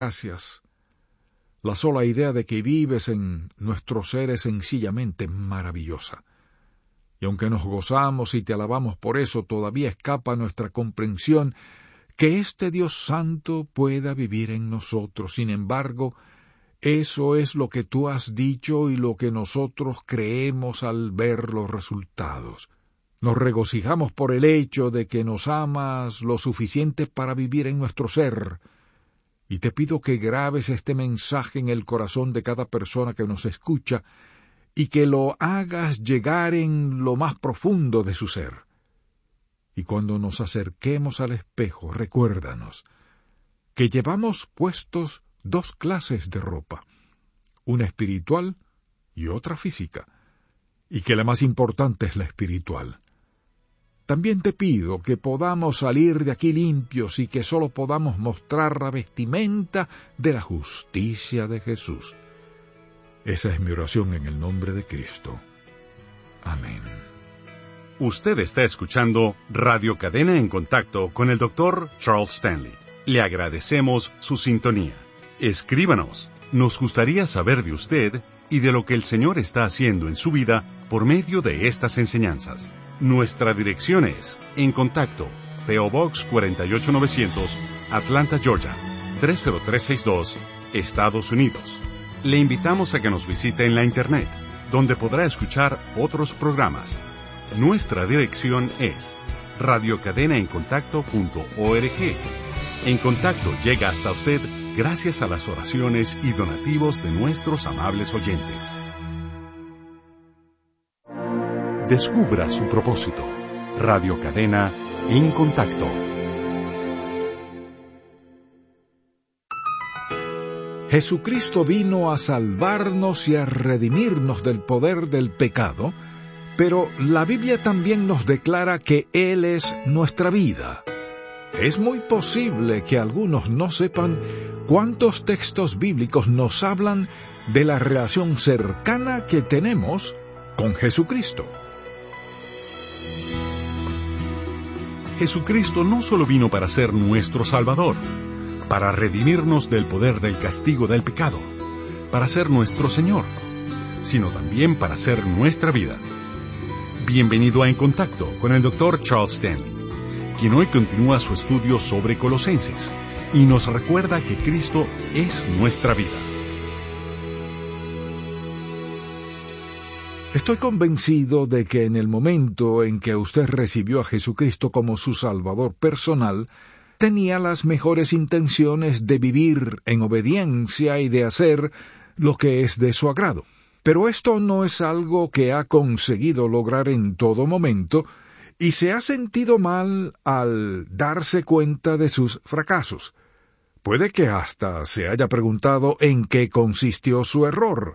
gracias. La sola idea de que vives en nuestro ser es sencillamente maravillosa. Y aunque nos gozamos y te alabamos por eso, todavía escapa a nuestra comprensión que este Dios Santo pueda vivir en nosotros. Sin embargo, eso es lo que tú has dicho y lo que nosotros creemos al ver los resultados. Nos regocijamos por el hecho de que nos amas lo suficiente para vivir en nuestro ser. Y te pido que grabes este mensaje en el corazón de cada persona que nos escucha y que lo hagas llegar en lo más profundo de su ser. Y cuando nos acerquemos al espejo, recuérdanos que llevamos puestos dos clases de ropa, una espiritual y otra física, y que la más importante es la espiritual. También te pido que podamos salir de aquí limpios y que solo podamos mostrar la vestimenta de la justicia de Jesús. Esa es mi oración en el nombre de Cristo. Amén. Usted está escuchando Radio Cadena en Contacto con el Dr. Charles Stanley. Le agradecemos su sintonía. Escríbanos. Nos gustaría saber de usted y de lo que el Señor está haciendo en su vida por medio de estas enseñanzas. Nuestra dirección es En Contacto, P.O. Box 48900, Atlanta, Georgia, 30362, Estados Unidos. Le invitamos a que nos visite en la Internet, donde podrá escuchar otros programas. Nuestra dirección es radiocadenaencontacto.org. En Contacto llega hasta usted gracias a las oraciones y donativos de nuestros amables oyentes. Descubra su propósito. Radio Cadena en Contacto. Jesucristo vino a salvarnos y a redimirnos del poder del pecado, pero la Biblia también nos declara que Él es nuestra vida. Es muy posible que algunos no sepan cuántos textos bíblicos nos hablan de la relación cercana que tenemos con Jesucristo. Jesucristo no solo vino para ser nuestro Salvador, para redimirnos del poder del castigo del pecado, para ser nuestro Señor, sino también para ser nuestra vida. Bienvenido a En Contacto con el Dr. Charles Stanley, quien hoy continúa su estudio sobre Colosenses y nos recuerda que Cristo es nuestra vida. Estoy convencido de que en el momento en que usted recibió a Jesucristo como su Salvador personal, tenía las mejores intenciones de vivir en obediencia y de hacer lo que es de su agrado. Pero esto no es algo que ha conseguido lograr en todo momento y se ha sentido mal al darse cuenta de sus fracasos. Puede que hasta se haya preguntado en qué consistió su error.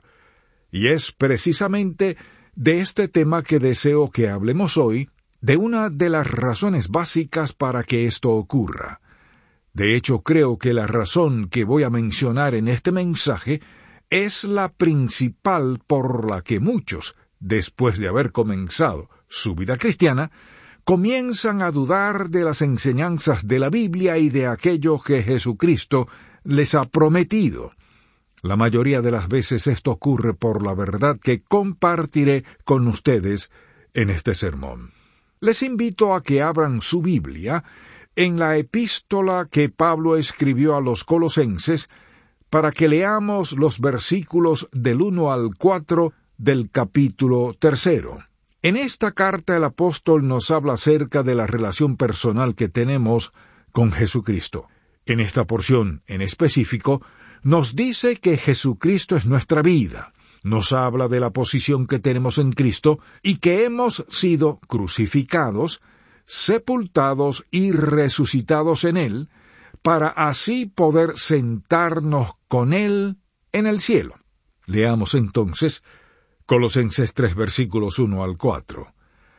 Y es precisamente de este tema que deseo que hablemos hoy, de una de las razones básicas para que esto ocurra. De hecho, creo que la razón que voy a mencionar en este mensaje es la principal por la que muchos, después de haber comenzado su vida cristiana, comienzan a dudar de las enseñanzas de la Biblia y de aquello que Jesucristo les ha prometido. La mayoría de las veces esto ocurre por la verdad que compartiré con ustedes en este sermón. Les invito a que abran su Biblia en la epístola que Pablo escribió a los Colosenses para que leamos los versículos del 1 al 4 del capítulo 3. En esta carta el apóstol nos habla acerca de la relación personal que tenemos con Jesucristo. En esta porción en específico, nos dice que Jesucristo es nuestra vida, nos habla de la posición que tenemos en Cristo y que hemos sido crucificados, sepultados y resucitados en Él, para así poder sentarnos con Él en el cielo. Leamos entonces Colosenses 3 versículos 1 al 4.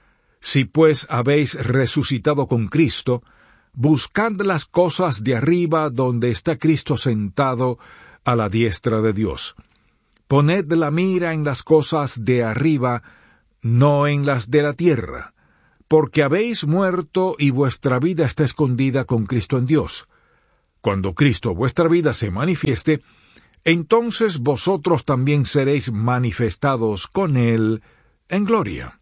Si pues habéis resucitado con Cristo, buscad las cosas de arriba donde está Cristo sentado a la diestra de Dios. Poned la mira en las cosas de arriba, no en las de la tierra, porque habéis muerto y vuestra vida está escondida con Cristo en Dios. Cuando Cristo vuestra vida se manifieste, entonces vosotros también seréis manifestados con Él en gloria.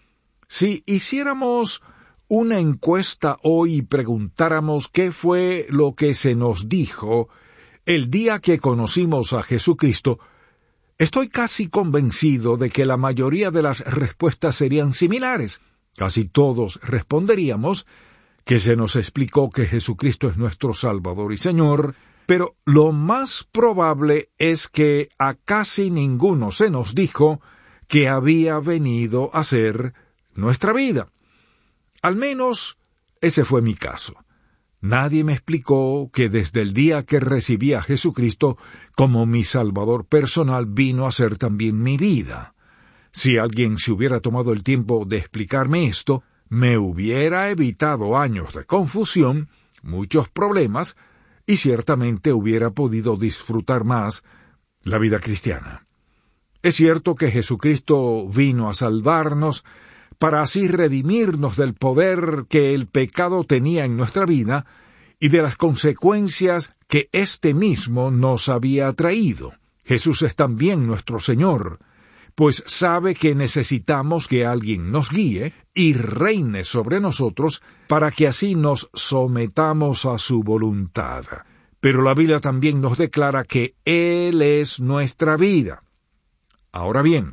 Si hiciéramos una encuesta hoy y preguntáramos qué fue lo que se nos dijo el día que conocimos a Jesucristo, estoy casi convencido de que la mayoría de las respuestas serían similares. Casi todos responderíamos que se nos explicó que Jesucristo es nuestro Salvador y Señor, pero lo más probable es que a casi ninguno se nos dijo que había venido a ser nuestra vida. Al menos ese fue mi caso. Nadie me explicó que desde el día que recibí a Jesucristo como mi Salvador personal vino a ser también mi vida. Si alguien se hubiera tomado el tiempo de explicarme esto, me hubiera evitado años de confusión, muchos problemas, y ciertamente hubiera podido disfrutar más la vida cristiana. Es cierto que Jesucristo vino a salvarnos para así redimirnos del poder que el pecado tenía en nuestra vida y de las consecuencias que éste mismo nos había traído. Jesús es también nuestro Señor, pues sabe que necesitamos que alguien nos guíe y reine sobre nosotros para que así nos sometamos a su voluntad. Pero la Biblia también nos declara que Él es nuestra vida. Ahora bien,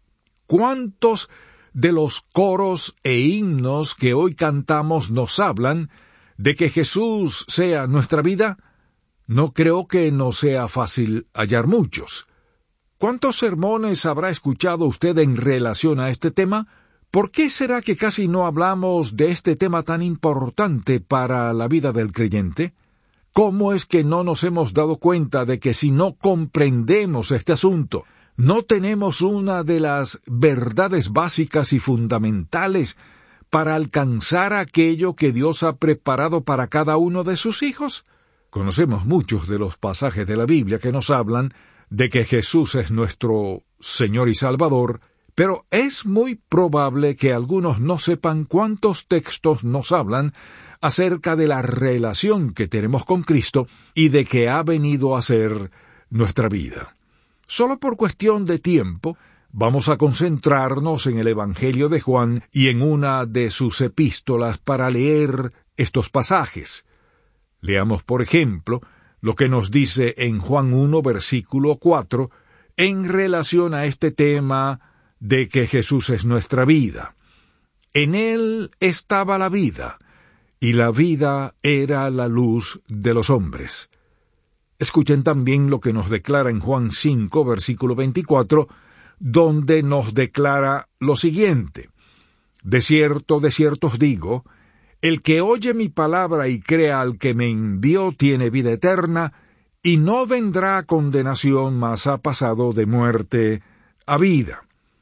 ¿cuántos de los coros e himnos que hoy cantamos nos hablan de que Jesús sea nuestra vida? No creo que nos sea fácil hallar muchos. ¿Cuántos sermones habrá escuchado usted en relación a este tema? ¿Por qué será que casi no hablamos de este tema tan importante para la vida del creyente? ¿Cómo es que no nos hemos dado cuenta de que si no comprendemos este asunto, no tenemos una de las verdades básicas y fundamentales para alcanzar aquello que Dios ha preparado para cada uno de sus hijos? Conocemos muchos de los pasajes de la Biblia que nos hablan de que Jesús es nuestro Señor y Salvador, pero es muy probable que algunos no sepan cuántos textos nos hablan acerca de la relación que tenemos con Cristo y de que ha venido a ser nuestra vida. Solo por cuestión de tiempo, vamos a concentrarnos en el Evangelio de Juan y en una de sus epístolas para leer estos pasajes. Leamos, por ejemplo, lo que nos dice en Juan 1, versículo 4, en relación a este tema de que Jesús es nuestra vida. En Él estaba la vida, y la vida era la luz de los hombres. Escuchen también lo que nos declara en Juan 5, versículo 24, donde nos declara lo siguiente: de cierto os digo, el que oye mi palabra y crea al que me envió tiene vida eterna, y no vendrá a condenación, mas ha pasado de muerte a vida.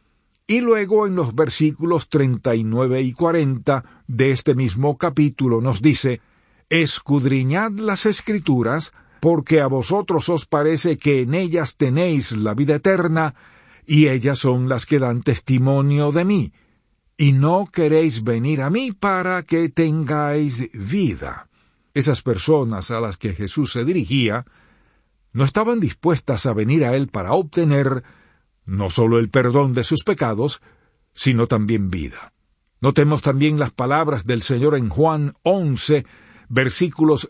Y luego en los versículos 39 y 40 de este mismo capítulo nos dice: escudriñad las Escrituras, porque a vosotros os parece que en ellas tenéis la vida eterna, y ellas son las que dan testimonio de mí, y no queréis venir a mí para que tengáis vida. Esas personas a las que Jesús se dirigía no estaban dispuestas a venir a Él para obtener no solo el perdón de sus pecados, sino también vida. Notemos también las palabras del Señor en Juan 11, versículos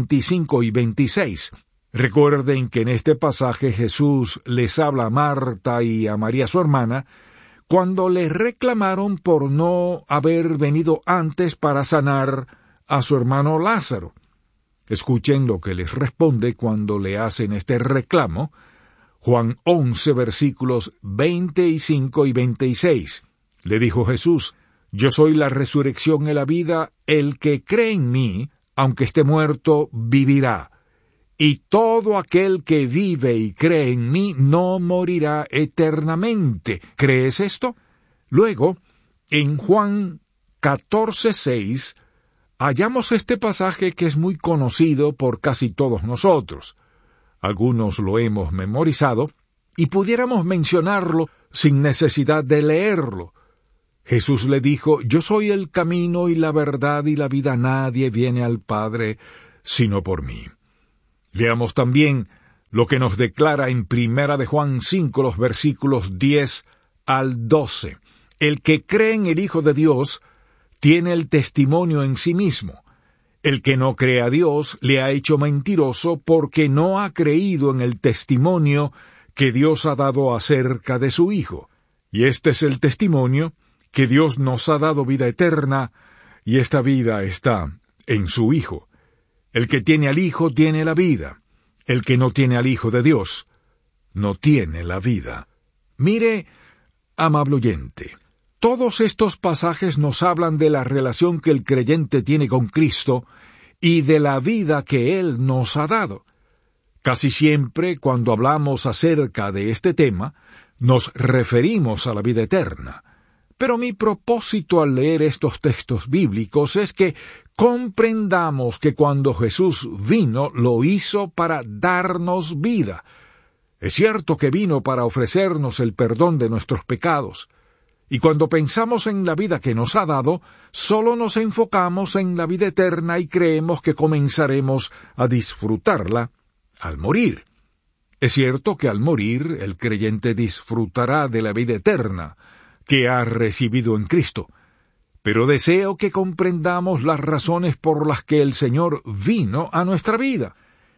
25 y 26. Recuerden que en este pasaje Jesús les habla a Marta y a María su hermana, cuando le reclamaron por no haber venido antes para sanar a su hermano Lázaro. Escuchen lo que les responde cuando le hacen este reclamo. Juan 11, versículos 25 y 26. Le dijo Jesús: yo soy la resurrección y la vida, el que cree en mí, aunque esté muerto, vivirá. Y todo aquel que vive y cree en mí no morirá eternamente. ¿Crees esto? Luego, en Juan 14:6, hallamos este pasaje que es muy conocido por casi todos nosotros. Algunos lo hemos memorizado, y pudiéramos mencionarlo sin necesidad de leerlo. Jesús le dijo: yo soy el camino y la verdad y la vida, nadie viene al Padre sino por mí. Leamos también lo que nos declara en 1 de Juan 5, los versículos 10 al 12. El que cree en el Hijo de Dios tiene el testimonio en sí mismo. El que no cree a Dios le ha hecho mentiroso porque no ha creído en el testimonio que Dios ha dado acerca de su Hijo. Y este es el testimonio, que Dios nos ha dado vida eterna, y esta vida está en su Hijo. El que tiene al Hijo tiene la vida. El que no tiene al Hijo de Dios no tiene la vida. Mire, amable oyente, todos estos pasajes nos hablan de la relación que el creyente tiene con Cristo y de la vida que Él nos ha dado. Casi siempre, cuando hablamos acerca de este tema, nos referimos a la vida eterna. Pero mi propósito al leer estos textos bíblicos es que comprendamos que cuando Jesús vino, lo hizo para darnos vida. Es cierto que vino para ofrecernos el perdón de nuestros pecados. Y cuando pensamos en la vida que nos ha dado, solo nos enfocamos en la vida eterna y creemos que comenzaremos a disfrutarla al morir. Es cierto que al morir el creyente disfrutará de la vida eterna que ha recibido en Cristo, pero deseo que comprendamos las razones por las que el Señor vino a nuestra vida.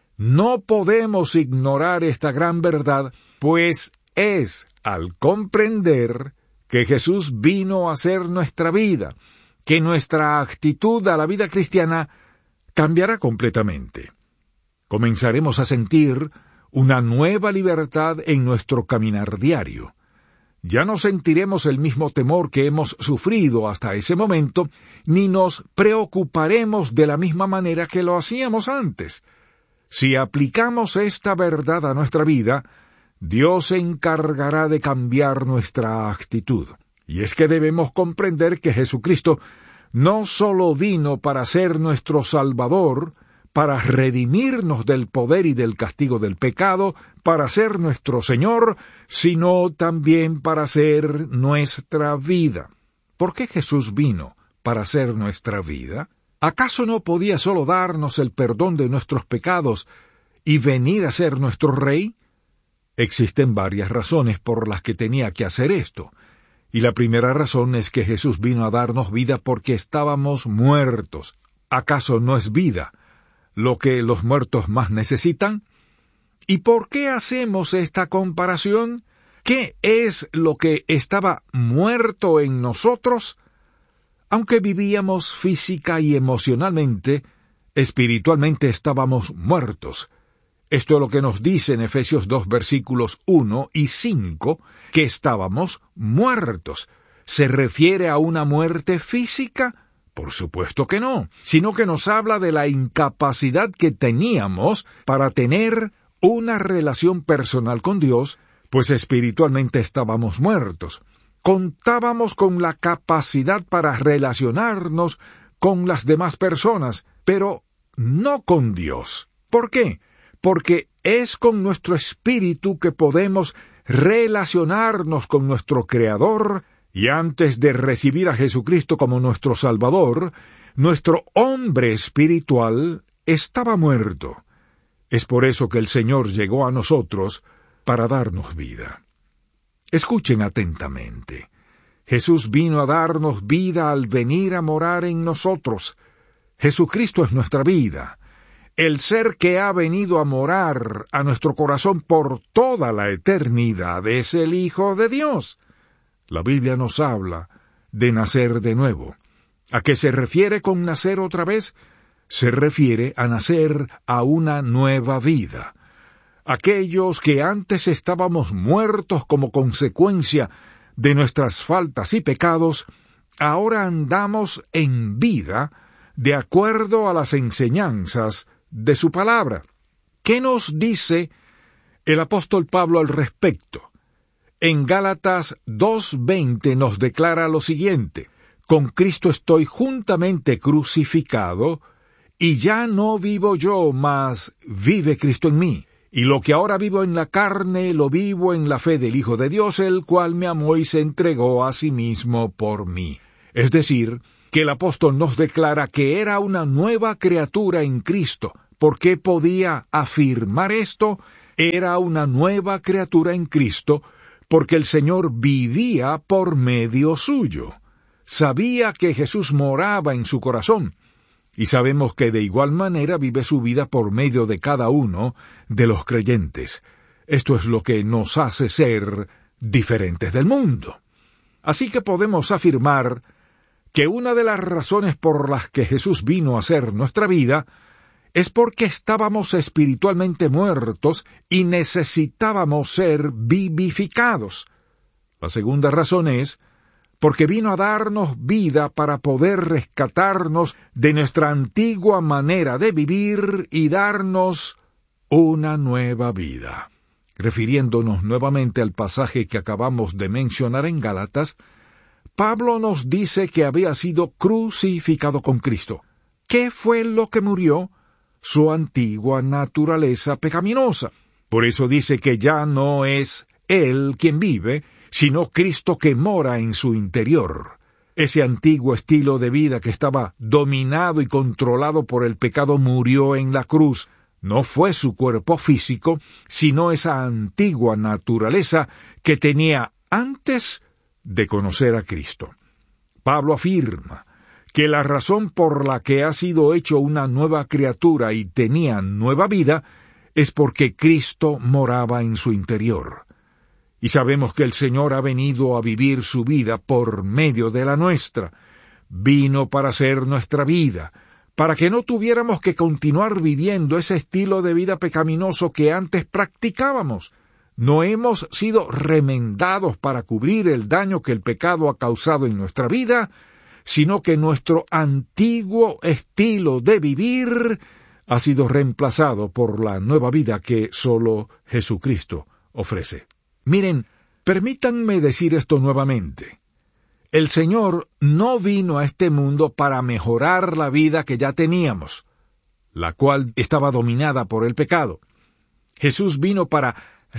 No podemos ignorar esta gran verdad, pues es al comprender que Jesús vino a ser nuestra vida, que nuestra actitud a la vida cristiana cambiará completamente. Comenzaremos a sentir una nueva libertad en nuestro caminar diario. Ya no sentiremos el mismo temor que hemos sufrido hasta ese momento, ni nos preocuparemos de la misma manera que lo hacíamos antes. Si aplicamos esta verdad a nuestra vida, Dios se encargará de cambiar nuestra actitud. Y es que debemos comprender que Jesucristo no solo vino para ser nuestro Salvador, para redimirnos del poder y del castigo del pecado, para ser nuestro Señor, sino también para ser nuestra vida. ¿Por qué Jesús vino para ser nuestra vida? ¿Acaso no podía solo darnos el perdón de nuestros pecados y venir a ser nuestro Rey? Existen varias razones por las que tenía que hacer esto, y la primera razón es que Jesús vino a darnos vida porque estábamos muertos. ¿Acaso no es vida lo que los muertos más necesitan? ¿Y por qué hacemos esta comparación? ¿Qué es lo que estaba muerto en nosotros? Aunque vivíamos física y emocionalmente, espiritualmente estábamos muertos. Esto es lo que nos dice en Efesios 2 versículos 1 y 5, que estábamos muertos. ¿Se refiere a una muerte física? Por supuesto que no, sino que nos habla de la incapacidad que teníamos para tener una relación personal con Dios, pues espiritualmente estábamos muertos. Contábamos con la capacidad para relacionarnos con las demás personas, pero no con Dios. ¿Por qué? Porque es con nuestro espíritu que podemos relacionarnos con nuestro Creador, y antes de recibir a Jesucristo como nuestro Salvador, nuestro hombre espiritual estaba muerto. Es por eso que el Señor llegó a nosotros para darnos vida. Escuchen atentamente. Jesús vino a darnos vida al venir a morar en nosotros. Jesucristo es nuestra vida. El ser que ha venido a morar a nuestro corazón por toda la eternidad es el Hijo de Dios. La Biblia nos habla de nacer de nuevo. ¿A qué se refiere con nacer otra vez? Se refiere a nacer a una nueva vida. Aquellos que antes estábamos muertos como consecuencia de nuestras faltas y pecados, ahora andamos en vida de acuerdo a las enseñanzas de su palabra. ¿Qué nos dice el apóstol Pablo al respecto? En Gálatas 2:20 nos declara lo siguiente: con Cristo estoy juntamente crucificado, y ya no vivo yo, mas vive Cristo en mí. Y lo que ahora vivo en la carne, lo vivo en la fe del Hijo de Dios, el cual me amó y se entregó a sí mismo por mí. Es decir, que el apóstol nos declara que era una nueva criatura en Cristo, por qué podía afirmar esto? Era una nueva criatura en Cristo, porque el Señor vivía por medio suyo. Sabía que Jesús moraba en su corazón, y sabemos que de igual manera vive su vida por medio de cada uno de los creyentes. Esto es lo que nos hace ser diferentes del mundo. Así que podemos afirmar que una de las razones por las que Jesús vino a ser nuestra vida es porque estábamos espiritualmente muertos y necesitábamos ser vivificados. La segunda razón es porque vino a darnos vida para poder rescatarnos de nuestra antigua manera de vivir y darnos una nueva vida. Refiriéndonos nuevamente al pasaje que acabamos de mencionar en Gálatas, Pablo nos dice que había sido crucificado con Cristo. ¿Qué fue lo que murió? Su antigua naturaleza pecaminosa. Por eso dice que ya no es él quien vive, sino Cristo que mora en su interior. Ese antiguo estilo de vida que estaba dominado y controlado por el pecado murió en la cruz. No fue su cuerpo físico, sino esa antigua naturaleza que tenía antes de conocer a Cristo. Pablo afirma que la razón por la que ha sido hecho una nueva criatura y tenía nueva vida es porque Cristo moraba en su interior. Y sabemos que el Señor ha venido a vivir su vida por medio de la nuestra. Vino para ser nuestra vida, para que no tuviéramos que continuar viviendo ese estilo de vida pecaminoso que antes practicábamos. No hemos sido remendados para cubrir el daño que el pecado ha causado en nuestra vida, sino que nuestro antiguo estilo de vivir ha sido reemplazado por la nueva vida que solo Jesucristo ofrece. Miren, permítanme decir esto nuevamente. El Señor no vino a este mundo para mejorar la vida que ya teníamos, la cual estaba dominada por el pecado. Jesús vino para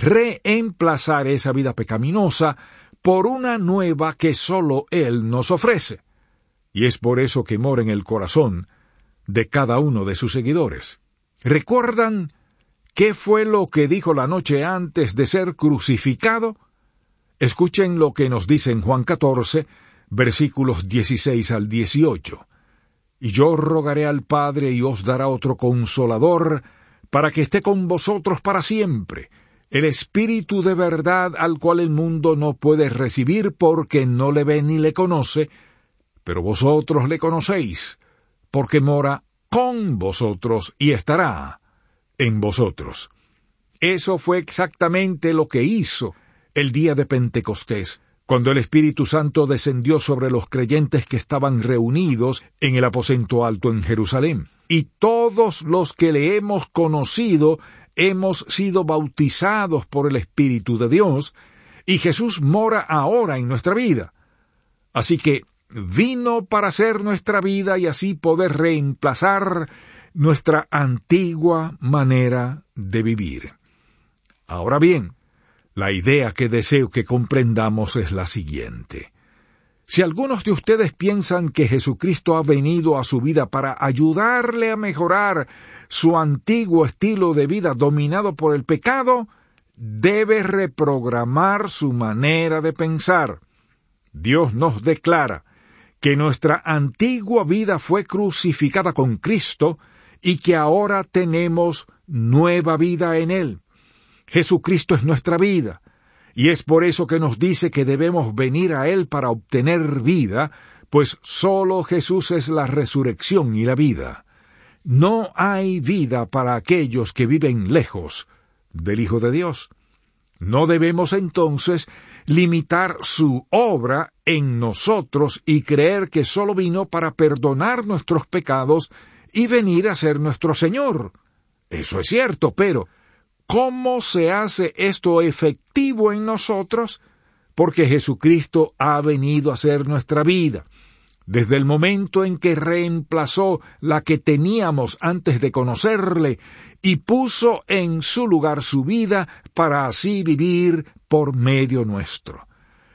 reemplazar esa vida pecaminosa por una nueva que solo Él nos ofrece. Y es por eso que mora en el corazón de cada uno de sus seguidores. ¿Recuerdan qué fue lo que dijo la noche antes de ser crucificado? Escuchen lo que nos dice en Juan 14, versículos 16 al 18. Y yo rogaré al Padre y os dará otro Consolador, para que esté con vosotros para siempre, el Espíritu de verdad al cual el mundo no puede recibir porque no le ve ni le conoce, pero vosotros le conocéis, porque mora con vosotros y estará en vosotros. Eso fue exactamente lo que hizo el día de Pentecostés, cuando el Espíritu Santo descendió sobre los creyentes que estaban reunidos en el aposento alto en Jerusalén. Y todos los que le hemos conocido hemos sido bautizados por el Espíritu de Dios, y Jesús mora ahora en nuestra vida. Así que vino para ser nuestra vida y así poder reemplazar nuestra antigua manera de vivir. Ahora bien, la idea que deseo que comprendamos es la siguiente. Si algunos de ustedes piensan que Jesucristo ha venido a su vida para ayudarle a mejorar su antiguo estilo de vida dominado por el pecado, debe reprogramar su manera de pensar. Dios nos declara que nuestra antigua vida fue crucificada con Cristo y que ahora tenemos nueva vida en Él. Jesucristo es nuestra vida, y es por eso que nos dice que debemos venir a Él para obtener vida, pues sólo Jesús es la resurrección y la vida. No hay vida para aquellos que viven lejos del Hijo de Dios. No debemos entonces limitar su obra en nosotros y creer que sólo vino para perdonar nuestros pecados y venir a ser nuestro Señor. Eso es cierto, pero ¿cómo se hace esto efectivo en nosotros? Porque Jesucristo ha venido a ser nuestra vida. Desde el momento en que reemplazó la que teníamos antes de conocerle y puso en su lugar su vida para así vivir por medio nuestro.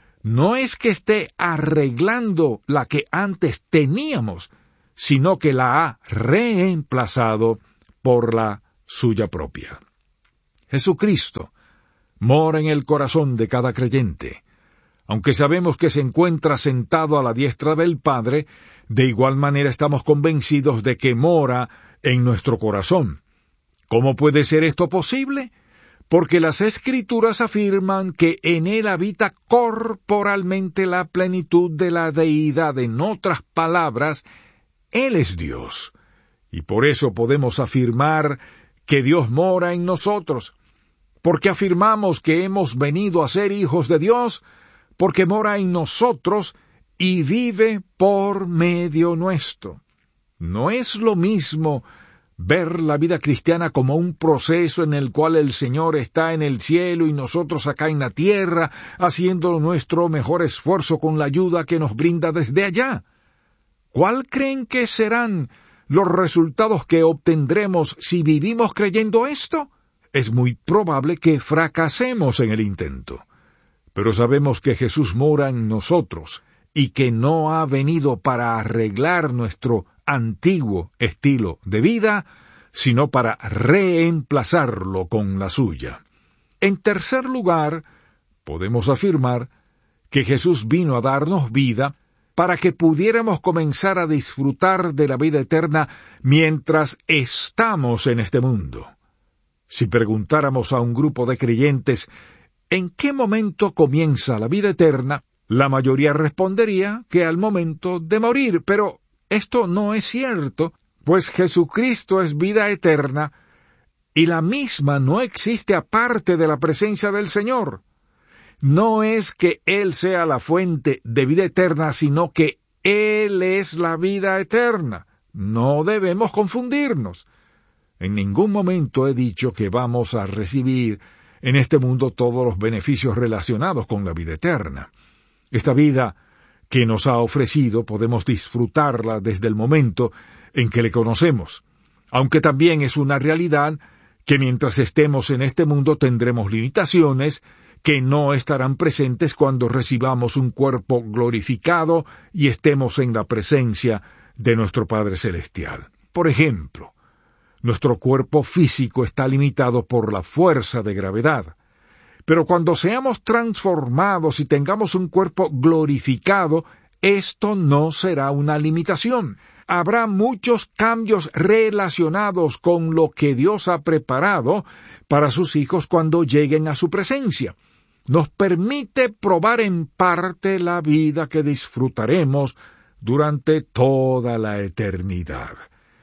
No es que esté arreglando la que antes teníamos, sino que la ha reemplazado por la suya propia. Jesucristo mora en el corazón de cada creyente. Aunque sabemos que se encuentra sentado a la diestra del Padre, de igual manera estamos convencidos de que mora en nuestro corazón. ¿Cómo puede ser esto posible? Porque las Escrituras afirman que en Él habita corporalmente la plenitud de la deidad. En otras palabras, Él es Dios. Y por eso podemos afirmar que Dios mora en nosotros. Porque afirmamos que hemos venido a ser hijos de Dios, porque mora en nosotros y vive por medio nuestro. No es lo mismo ver la vida cristiana como un proceso en el cual el Señor está en el cielo y nosotros acá en la tierra, haciendo nuestro mejor esfuerzo con la ayuda que nos brinda desde allá. ¿Cuál creen que serán los resultados que obtendremos si vivimos creyendo esto? Es muy probable que fracasemos en el intento. Pero sabemos que Jesús mora en nosotros y que no ha venido para arreglar nuestro antiguo estilo de vida, sino para reemplazarlo con la suya. En tercer lugar, podemos afirmar que Jesús vino a darnos vida para que pudiéramos comenzar a disfrutar de la vida eterna mientras estamos en este mundo. Si preguntáramos a un grupo de creyentes ¿en qué momento comienza la vida eterna?, la mayoría respondería que al momento de morir, pero esto no es cierto, pues Jesucristo es vida eterna, y la misma no existe aparte de la presencia del Señor. No es que Él sea la fuente de vida eterna, sino que Él es la vida eterna. No debemos confundirnos. En ningún momento he dicho que vamos a recibir en este mundo todos los beneficios relacionados con la vida eterna. Esta vida que nos ha ofrecido podemos disfrutarla desde el momento en que le conocemos, aunque también es una realidad que mientras estemos en este mundo tendremos limitaciones que no estarán presentes cuando recibamos un cuerpo glorificado y estemos en la presencia de nuestro Padre Celestial. Por ejemplo, nuestro cuerpo físico está limitado por la fuerza de gravedad. Pero cuando seamos transformados y tengamos un cuerpo glorificado, esto no será una limitación. Habrá muchos cambios relacionados con lo que Dios ha preparado para sus hijos cuando lleguen a su presencia. Nos permite probar en parte la vida que disfrutaremos durante toda la eternidad.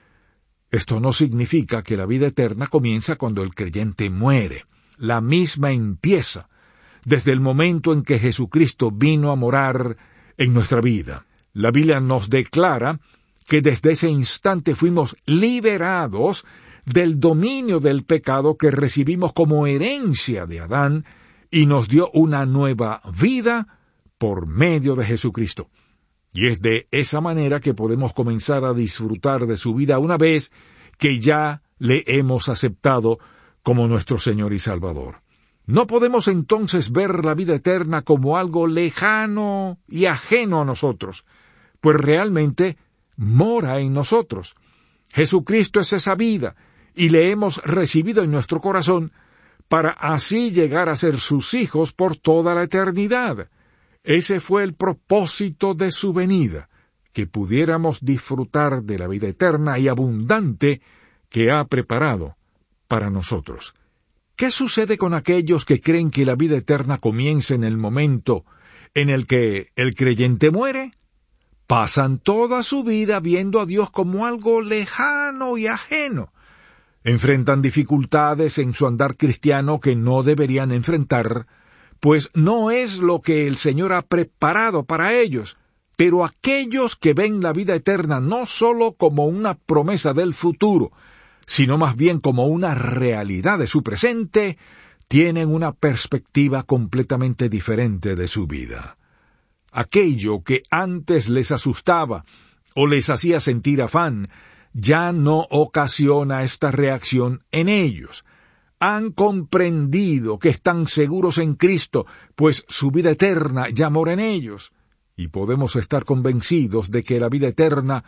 Esto no significa que la vida eterna comienza cuando el creyente muere. La misma empieza desde el momento en que Jesucristo vino a morar en nuestra vida. La Biblia nos declara que desde ese instante fuimos liberados del dominio del pecado que recibimos como herencia de Adán y nos dio una nueva vida por medio de Jesucristo. Y es de esa manera que podemos comenzar a disfrutar de su vida una vez que ya le hemos aceptado como nuestro Señor y Salvador. No podemos entonces ver la vida eterna como algo lejano y ajeno a nosotros, pues realmente mora en nosotros. Jesucristo es esa vida, y le hemos recibido en nuestro corazón para así llegar a ser sus hijos por toda la eternidad. Ese fue el propósito de su venida, que pudiéramos disfrutar de la vida eterna y abundante que ha preparado para nosotros. ¿Qué sucede con aquellos que creen que la vida eterna comienza en el momento en el que el creyente muere? Pasan toda su vida viendo a Dios como algo lejano y ajeno. Enfrentan dificultades en su andar cristiano que no deberían enfrentar, pues no es lo que el Señor ha preparado para ellos. Pero aquellos que ven la vida eterna no sólo como una promesa del futuro, sino más bien como una realidad de su presente, tienen una perspectiva completamente diferente de su vida. Aquello que antes les asustaba o les hacía sentir afán, ya no ocasiona esta reacción en ellos. Han comprendido que están seguros en Cristo, pues su vida eterna ya mora en ellos, y podemos estar convencidos de que la vida eterna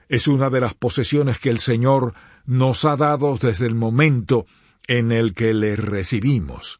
Es una de las posesiones que el Señor nos ha dado desde el momento en el que le recibimos.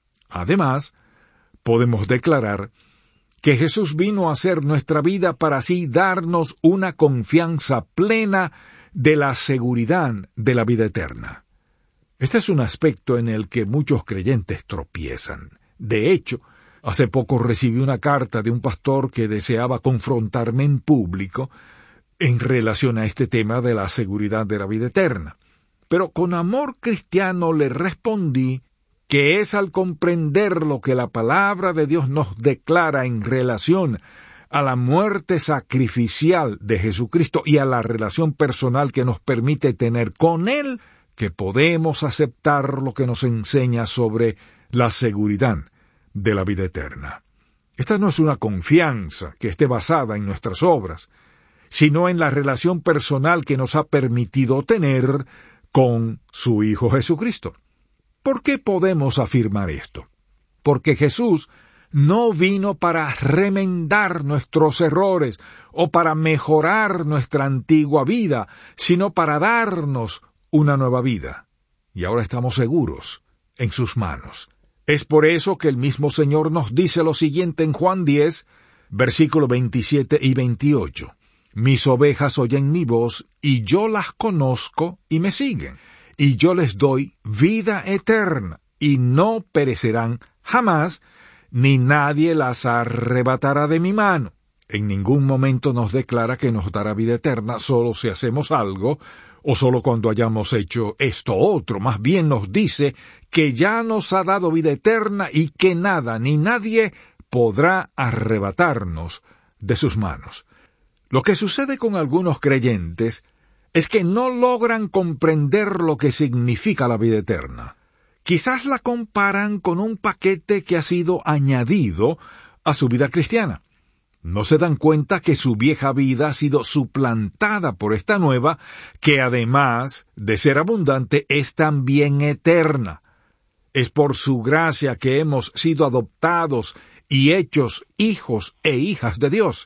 Además, podemos declarar que Jesús vino a ser nuestra vida para así darnos una confianza plena de la seguridad de la vida eterna. Este es un aspecto en el que muchos creyentes tropiezan. De hecho, hace poco recibí una carta de un pastor que deseaba confrontarme en público en relación a este tema de la seguridad de la vida eterna. Pero con amor cristiano le respondí que es al comprender lo que la palabra de Dios nos declara en relación a la muerte sacrificial de Jesucristo y a la relación personal que nos permite tener con Él, que podemos aceptar lo que nos enseña sobre la seguridad de la vida eterna. Esta no es una confianza que esté basada en nuestras obras, sino en la relación personal que nos ha permitido tener con su Hijo Jesucristo. ¿Por qué podemos afirmar esto? Porque Jesús no vino para remendar nuestros errores o para mejorar nuestra antigua vida, sino para darnos una nueva vida. Y ahora estamos seguros en sus manos. Es por eso que el mismo Señor nos dice lo siguiente en Juan 10, versículos 27 y 28. Mis ovejas oyen mi voz, y yo las conozco y me siguen, y yo les doy vida eterna, y no perecerán jamás, ni nadie las arrebatará de mi mano. En ningún momento nos declara que nos dará vida eterna solo si hacemos algo, o solo cuando hayamos hecho esto o otro. Más bien nos dice que ya nos ha dado vida eterna y que nada ni nadie podrá arrebatarnos de sus manos. Lo que sucede con algunos creyentes es que no logran comprender lo que significa la vida eterna. Quizás la comparan con un paquete que ha sido añadido a su vida cristiana. No se dan cuenta que su vieja vida ha sido suplantada por esta nueva, que además de ser abundante, es también eterna. Es por su gracia que hemos sido adoptados y hechos hijos e hijas de Dios.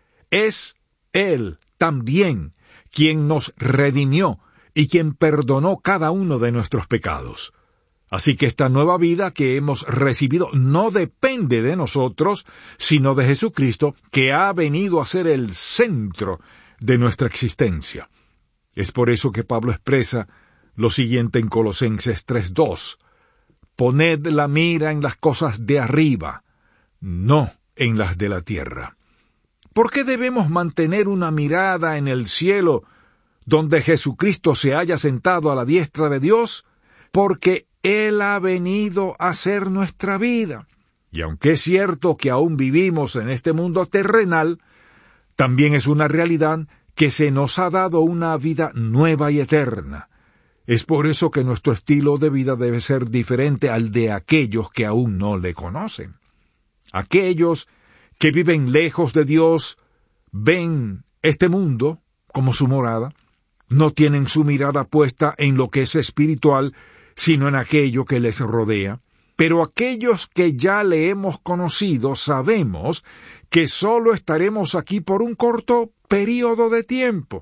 Es Él también quien nos redimió y quien perdonó cada uno de nuestros pecados. Así que esta nueva vida que hemos recibido no depende de nosotros, sino de Jesucristo, que ha venido a ser el centro de nuestra existencia. Es por eso que Pablo expresa lo siguiente en Colosenses 3:2. Poned la mira en las cosas de arriba, no en las de la tierra. ¿Por qué debemos mantener una mirada en el cielo, donde Jesucristo se haya sentado a la diestra de Dios? Porque Él ha venido a ser nuestra vida. Y aunque es cierto que aún vivimos en este mundo terrenal, también es una realidad que se nos ha dado una vida nueva y eterna. Es por eso que nuestro estilo de vida debe ser diferente al de aquellos que aún no le conocen. Aquellos que viven lejos de Dios ven este mundo como su morada, no tienen su mirada puesta en lo que es espiritual, sino en aquello que les rodea. Pero aquellos que ya le hemos conocido sabemos que solo estaremos aquí por un corto período de tiempo.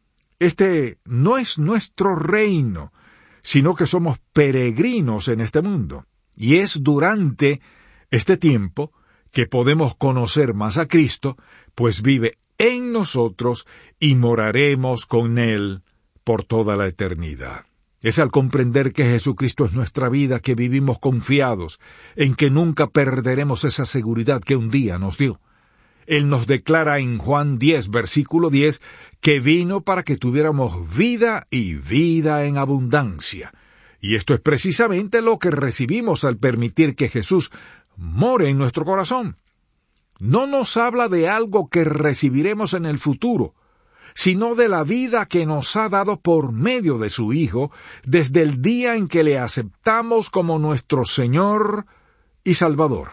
Este no es nuestro reino, sino que somos peregrinos en este mundo. Y es durante este tiempo que podemos conocer más a Cristo, pues vive en nosotros y moraremos con Él por toda la eternidad. Es al comprender que Jesucristo es nuestra vida que vivimos confiados en que nunca perderemos esa seguridad que un día nos dio. Él nos declara en Juan 10, versículo 10, que vino para que tuviéramos vida y vida en abundancia. Y esto es precisamente lo que recibimos al permitir que Jesús more en nuestro corazón. No nos habla de algo que recibiremos en el futuro, sino de la vida que nos ha dado por medio de su Hijo desde el día en que le aceptamos como nuestro Señor y Salvador.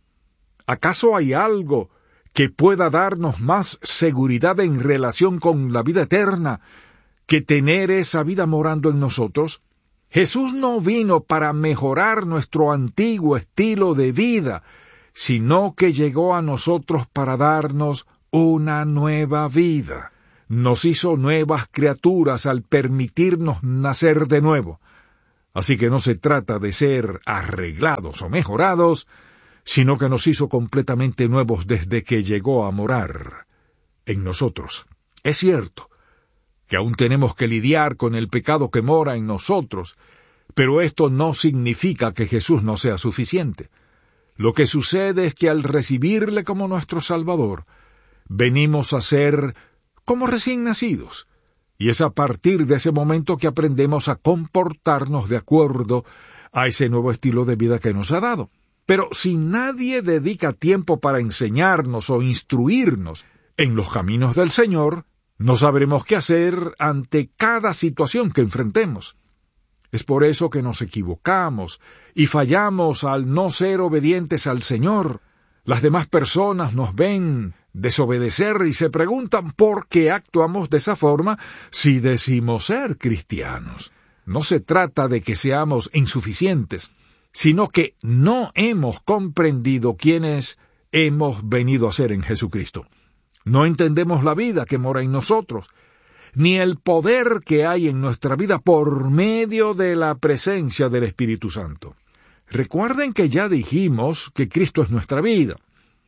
¿Acaso hay algo que pueda darnos más seguridad en relación con la vida eterna que tener esa vida morando en nosotros? Jesús no vino para mejorar nuestro antiguo estilo de vida, sino que llegó a nosotros para darnos una nueva vida. nos hizo nuevas criaturas al permitirnos nacer de nuevo. Así que no se trata de ser arreglados o mejorados, sino que nos hizo completamente nuevos desde que llegó a morar en nosotros. Es cierto que aún tenemos que lidiar con el pecado que mora en nosotros, pero esto no significa que Jesús no sea suficiente. Lo que sucede es que al recibirle como nuestro Salvador, venimos a ser como recién nacidos, y es a partir de ese momento que aprendemos a comportarnos de acuerdo a ese nuevo estilo de vida que nos ha dado. Pero si nadie dedica tiempo para enseñarnos o instruirnos en los caminos del Señor, no sabremos qué hacer ante cada situación que enfrentemos. Es por eso que nos equivocamos y fallamos al no ser obedientes al Señor. Las demás personas nos ven desobedecer y se preguntan por qué actuamos de esa forma si decimos ser cristianos. No se trata de que seamos insuficientes, sino que no hemos comprendido quiénes hemos venido a ser en Jesucristo. No entendemos la vida que mora en nosotros, ni el poder que hay en nuestra vida por medio de la presencia del Espíritu Santo. Recuerden que ya dijimos que Cristo es nuestra vida.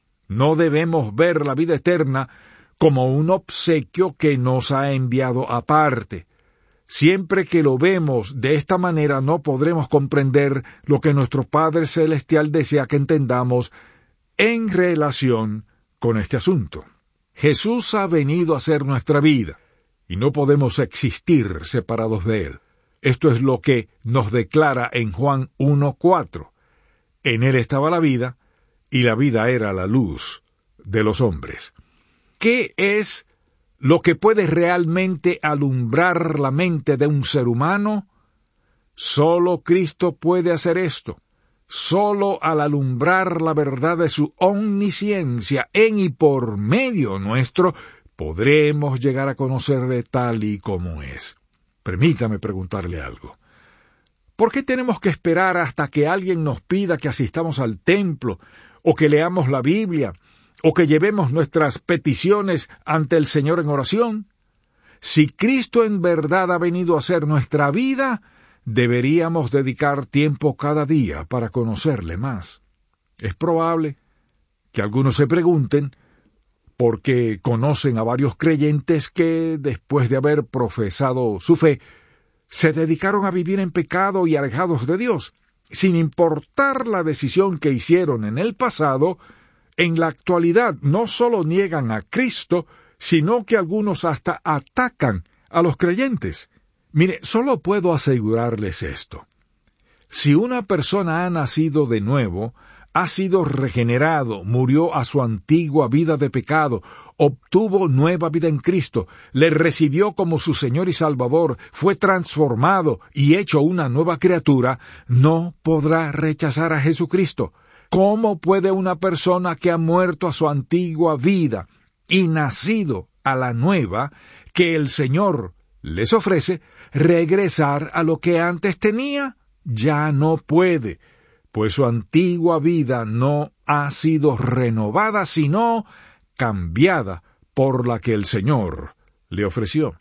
No debemos ver la vida eterna como un obsequio que nos ha enviado aparte. Siempre que lo vemos de esta manera no podremos comprender lo que nuestro Padre Celestial desea que entendamos en relación con este asunto. Jesús ha venido a ser nuestra vida, y no podemos existir separados de Él. Esto es lo que nos declara en Juan 1:4. En Él estaba la vida, y la vida era la luz de los hombres. ¿Qué es lo que puede realmente alumbrar la mente de un ser humano? Solo Cristo puede hacer esto. Solo al alumbrar la verdad de su omnisciencia en y por medio nuestro, podremos llegar a conocerle tal y como es. Permítame preguntarle algo. ¿Por qué tenemos que esperar hasta que alguien nos pida que asistamos al templo, o que leamos la Biblia, o que llevemos nuestras peticiones ante el Señor en oración? Si Cristo en verdad ha venido a ser nuestra vida, deberíamos dedicar tiempo cada día para conocerle más. Es probable que algunos se pregunten, porque conocen a varios creyentes que, después de haber profesado su fe, se dedicaron a vivir en pecado y alejados de Dios, sin importar la decisión que hicieron en el pasado. En la actualidad no solo niegan a Cristo, sino que algunos hasta atacan a los creyentes. Mire, solo puedo asegurarles esto. Si una persona ha nacido de nuevo, ha sido regenerado, murió a su antigua vida de pecado, obtuvo nueva vida en Cristo, le recibió como su Señor y Salvador, fue transformado y hecho una nueva criatura, no podrá rechazar a Jesucristo. ¿Cómo puede una persona que ha muerto a su antigua vida y nacido a la nueva que el Señor les ofrece, regresar a lo que antes tenía? Ya no puede, pues su antigua vida no ha sido renovada, sino cambiada por la que el Señor le ofreció.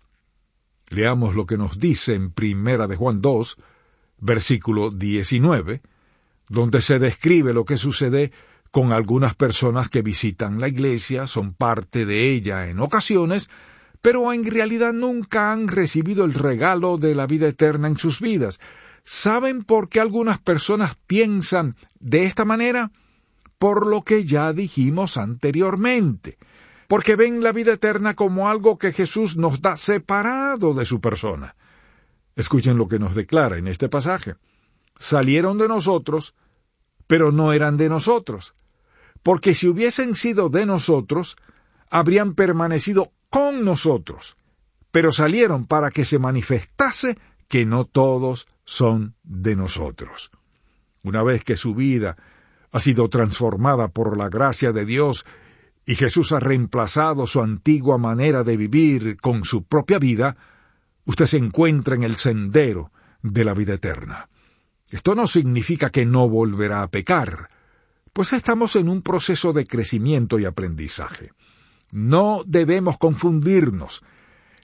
Leamos lo que nos dice en 1 Juan 2, versículo 19, donde se describe lo que sucede con algunas personas que visitan la iglesia, son parte de ella en ocasiones, pero en realidad nunca han recibido el regalo de la vida eterna en sus vidas. ¿Saben por qué algunas personas piensan de esta manera? Por lo que ya dijimos anteriormente, porque ven la vida eterna como algo que Jesús nos da separado de su persona. Escuchen lo que nos declara en este pasaje. Salieron de nosotros, pero no eran de nosotros, porque si hubiesen sido de nosotros, habrían permanecido con nosotros, pero salieron para que se manifestase que no todos son de nosotros. Una vez que su vida ha sido transformada por la gracia de Dios y Jesús ha reemplazado su antigua manera de vivir con su propia vida, usted se encuentra en el sendero de la vida eterna. Esto no significa que no volverá a pecar, pues estamos en un proceso de crecimiento y aprendizaje. No debemos confundirnos.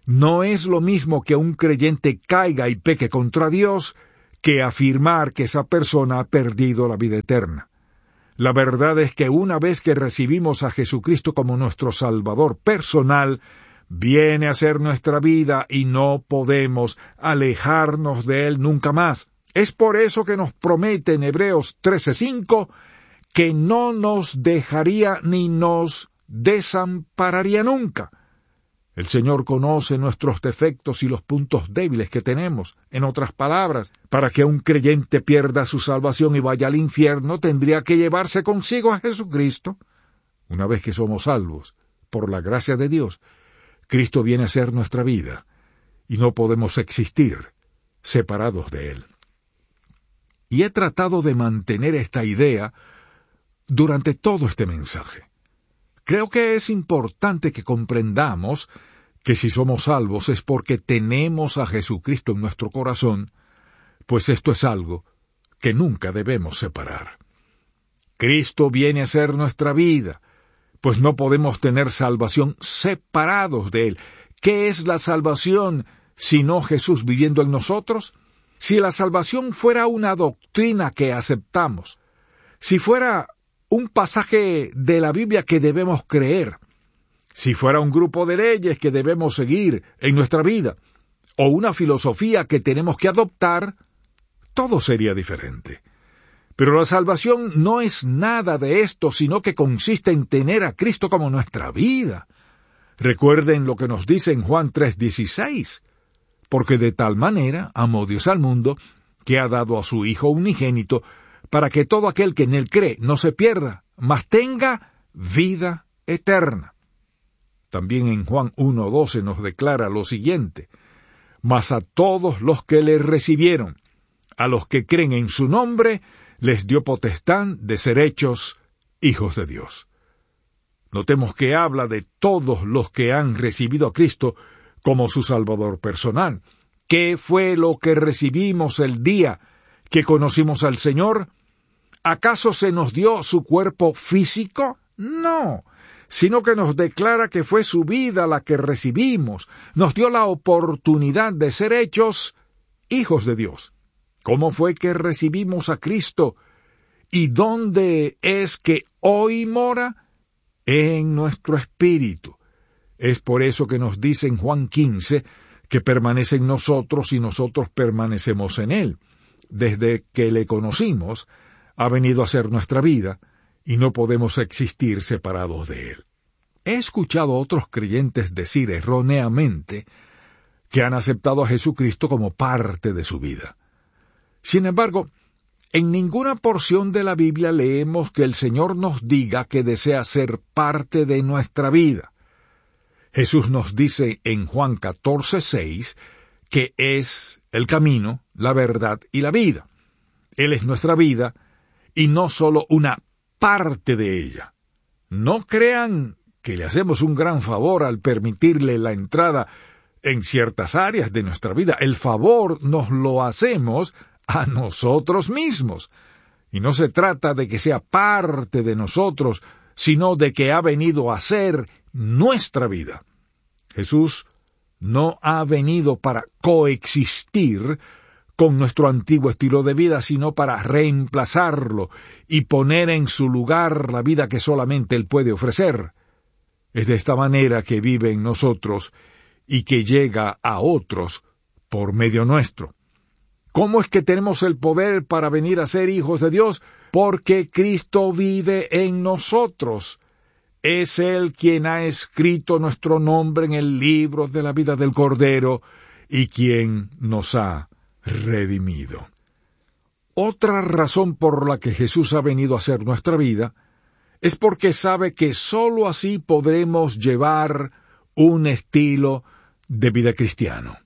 No es lo mismo que un creyente caiga y peque contra Dios que afirmar que esa persona ha perdido la vida eterna. La verdad es que una vez que recibimos a Jesucristo como nuestro Salvador personal, viene a ser nuestra vida y no podemos alejarnos de Él nunca más. Es por eso que nos promete en Hebreos 13:5 que no nos dejaría ni nos desampararía nunca. El Señor conoce nuestros defectos y los puntos débiles que tenemos. En otras palabras, para que un creyente pierda su salvación y vaya al infierno, tendría que llevarse consigo a Jesucristo. Una vez que somos salvos, por la gracia de Dios, Cristo viene a ser nuestra vida, y no podemos existir separados de Él. Y he tratado de mantener esta idea durante todo este mensaje. Creo que es importante que comprendamos que si somos salvos es porque tenemos a Jesucristo en nuestro corazón, pues esto es algo que nunca debemos separar. Cristo viene a ser nuestra vida, pues no podemos tener salvación separados de Él. ¿Qué es la salvación sino Jesús viviendo en nosotros? Si la salvación fuera una doctrina que aceptamos, si fuera un pasaje de la Biblia que debemos creer, si fuera un grupo de leyes que debemos seguir en nuestra vida, o una filosofía que tenemos que adoptar, todo sería diferente. Pero la salvación no es nada de esto, sino que consiste en tener a Cristo como nuestra vida. Recuerden lo que nos dice en Juan 3:16, porque de tal manera amó Dios al mundo, que ha dado a su Hijo unigénito, para que todo aquel que en Él cree no se pierda, mas tenga vida eterna. También en Juan 1:12 nos declara lo siguiente: mas a todos los que le recibieron, a los que creen en su nombre, les dio potestad de ser hechos hijos de Dios. Notemos que habla de todos los que han recibido a Cristo como su Salvador personal. ¿Qué fue lo que recibimos el día que conocimos al Señor? ¿Acaso se nos dio su cuerpo físico? No, sino que nos declara que fue su vida la que recibimos. Nos dio la oportunidad de ser hechos hijos de Dios. ¿Cómo fue que recibimos a Cristo? ¿Y dónde es que hoy mora? En nuestro espíritu. Es por eso que nos dice en Juan 15 que permanece en nosotros y nosotros permanecemos en Él. Desde que le conocimos, ha venido a ser nuestra vida y no podemos existir separados de Él. He escuchado a otros creyentes decir erróneamente que han aceptado a Jesucristo como parte de su vida. Sin embargo, en ninguna porción de la Biblia leemos que el Señor nos diga que desea ser parte de nuestra vida. Jesús nos dice en Juan 14:6 que es el camino, la verdad y la vida. Él es nuestra vida y no solo una parte de ella. No crean que le hacemos un gran favor al permitirle la entrada en ciertas áreas de nuestra vida. El favor nos lo hacemos a nosotros mismos. Y no se trata de que sea parte de nosotros, sino de que ha venido a ser nuestra vida. Jesús no ha venido para coexistir con nuestro antiguo estilo de vida, sino para reemplazarlo y poner en su lugar la vida que solamente Él puede ofrecer. Es de esta manera que vive en nosotros y que llega a otros por medio nuestro. ¿Cómo es que tenemos el poder para venir a ser hijos de Dios? Porque Cristo vive en nosotros. Es Él quien ha escrito nuestro nombre en el libro de la vida del Cordero y quien nos ha redimido. Otra razón por la que Jesús ha venido a ser nuestra vida es porque sabe que sólo así podremos llevar un estilo de vida cristiano.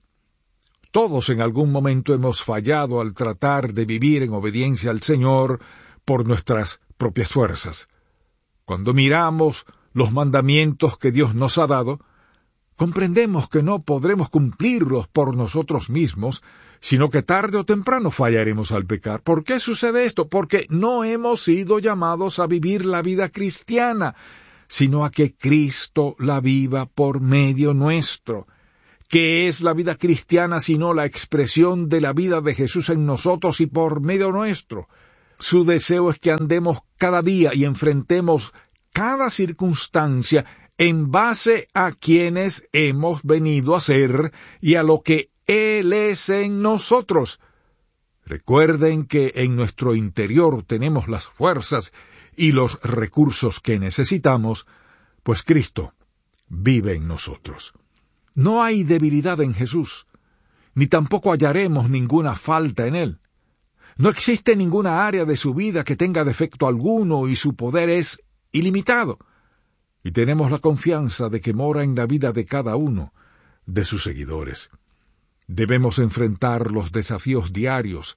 Todos en algún momento hemos fallado al tratar de vivir en obediencia al Señor por nuestras propias fuerzas. Cuando miramos los mandamientos que Dios nos ha dado, comprendemos que no podremos cumplirlos por nosotros mismos, sino que tarde o temprano fallaremos al pecar. ¿Por qué sucede esto? Porque no hemos sido llamados a vivir la vida cristiana, sino a que Cristo la viva por medio nuestro. ¿Qué es la vida cristiana sino la expresión de la vida de Jesús en nosotros y por medio nuestro? Su deseo es que andemos cada día y enfrentemos cada circunstancia en base a quienes hemos venido a ser y a lo que Él es en nosotros. Recuerden que en nuestro interior tenemos las fuerzas y los recursos que necesitamos, pues Cristo vive en nosotros. No hay debilidad en Jesús, ni tampoco hallaremos ninguna falta en Él. No existe ninguna área de su vida que tenga defecto alguno y su poder es ilimitado. Y tenemos la confianza de que mora en la vida de cada uno de sus seguidores. Debemos enfrentar los desafíos diarios,